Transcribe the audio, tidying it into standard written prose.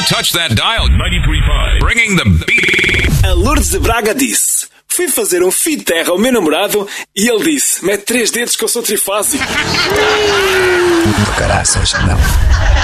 Don't touch that dial. 93.5. Bringing the beat. A Lourdes de Braga disse: fui fazer um fio de terra ao meu namorado e ele disse: mete 3 dedos que eu sou trifásico. Caraças, não.